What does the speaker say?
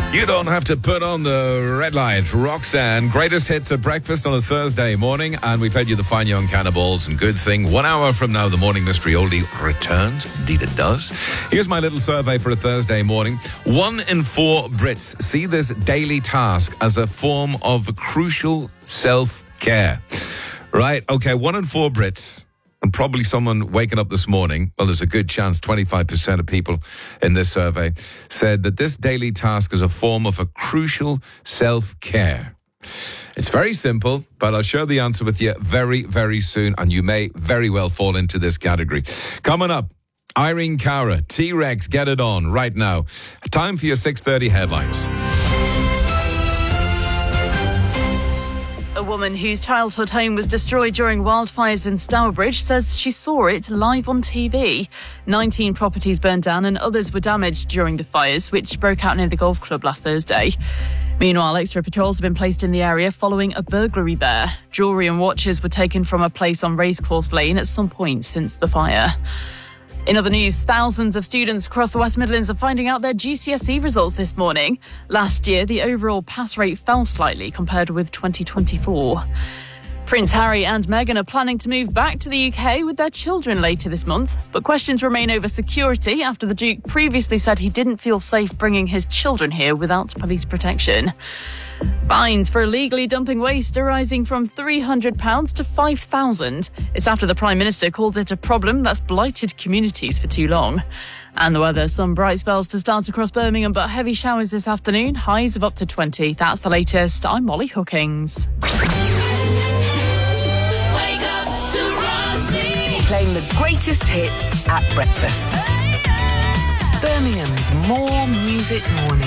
You don't have to put on the red light. Roxanne, greatest hits at breakfast on a Thursday morning. And we played you the Fine Young Cannibals. And good thing, 1 hour from now, the Morning Mystery Oldie returns. Indeed it does. Here's my little survey for a Thursday morning. 1 in 4 Brits see this daily task as a form of crucial self-care. Right, okay, 1 in 4 Brits. And probably someone waking up this morning, well, there's a good chance 25% of people in this survey said that this daily task is a form of a crucial self-care. It's very simple, but I'll share the answer with you very, very soon, and you may very well fall into this category. Coming up, Irene Cara, T-Rex, get it on right now. Time for your 6:30 headlines. A woman whose childhood home was destroyed during wildfires in Stourbridge says she saw it live on TV. 19 properties burned down and others were damaged during the fires, which broke out near the golf club last Thursday. Meanwhile, extra patrols have been placed in the area following a burglary there. Jewellery and watches were taken from a place on Racecourse Lane at some point since the fire. In other news, thousands of students across the West Midlands are finding out their GCSE results this morning. Last year, the overall pass rate fell slightly compared with 2024. Prince Harry and Meghan are planning to move back to the UK with their children later this month, but questions remain over security after the Duke previously said he didn't feel safe bringing his children here without police protection. Fines for illegally dumping waste are rising from £300 to £5,000. It's after the Prime Minister called it a problem that's blighted communities for too long. And the weather, some bright spells to start across Birmingham, but heavy showers this afternoon, highs of up to 20. That's the latest. I'm Molly Hookings. Wake up to Rossi. Playing the greatest hits at breakfast. Birmingham's More Music Morning.